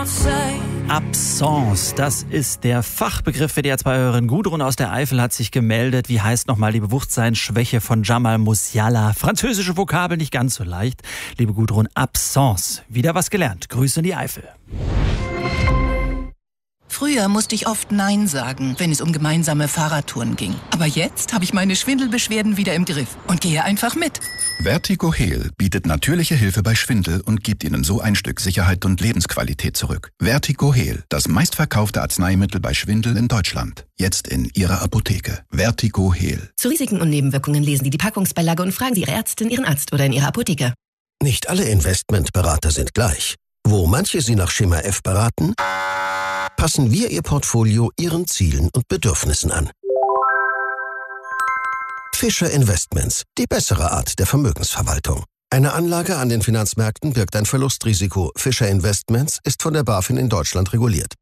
Absence, das ist der Fachbegriff für die R2-Hörerin Gudrun aus der Eifel hat sich gemeldet. Wie heißt nochmal die Bewusstseinsschwäche von Jamal Musiala? Französische Vokabel nicht ganz so leicht. Liebe Gudrun, Absence. Wieder was gelernt. Grüße in die Eifel. Früher musste ich oft Nein sagen, wenn es um gemeinsame Fahrradtouren ging. Aber jetzt habe ich meine Schwindelbeschwerden wieder im Griff und gehe einfach mit. Vertigo Heal bietet natürliche Hilfe bei Schwindel und gibt Ihnen so ein Stück Sicherheit und Lebensqualität zurück. Vertigo Heal, das meistverkaufte Arzneimittel bei Schwindel in Deutschland. Jetzt in Ihrer Apotheke. Vertigo Heal. Zu Risiken und Nebenwirkungen lesen Sie die Packungsbeilage und fragen Sie Ihre Ärztin, Ihren Arzt oder in Ihrer Apotheke. Nicht alle Investmentberater sind gleich. Wo manche Sie nach Schema F beraten, passen wir Ihr Portfolio Ihren Zielen und Bedürfnissen an. Fischer Investments, die bessere Art der Vermögensverwaltung. Eine Anlage an den Finanzmärkten birgt ein Verlustrisiko. Fischer Investments ist von der BaFin in Deutschland reguliert.